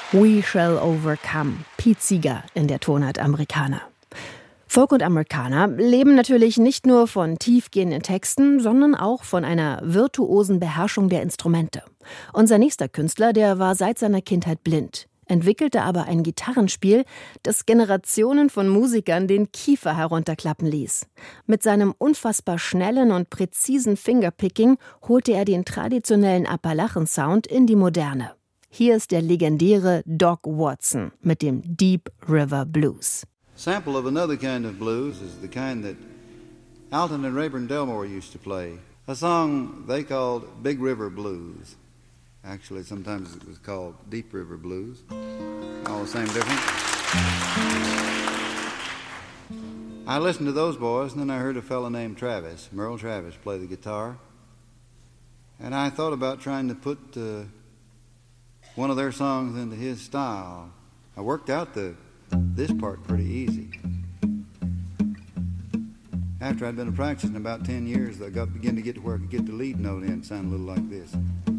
We Shall Overcome, Pete Seeger in der Tonart Amerikaner. Folk und Amerikaner leben natürlich nicht nur von tiefgehenden Texten, sondern auch von einer virtuosen Beherrschung der Instrumente. Unser nächster Künstler, der war seit seiner Kindheit blind, entwickelte aber ein Gitarrenspiel, das Generationen von Musikern den Kiefer herunterklappen ließ. Mit seinem unfassbar schnellen und präzisen Fingerpicking holte er den traditionellen Appalachen-Sound in die Moderne. Hier ist der legendäre Doc Watson mit dem Deep River Blues. Sample of another kind of blues is the kind that Alton and Rayburn Delmore used to play. A song they called Big River Blues. Actually, sometimes it was called Deep River Blues. All the same difference. I listened to those boys, and then I heard a fellow named Travis, Merle Travis, play the guitar. And I thought about trying to put one of their songs into his style. I worked out this part pretty easy. After I'd been practicing about 10 years, I began to get to where I could get the lead note in. It sounded a little like this.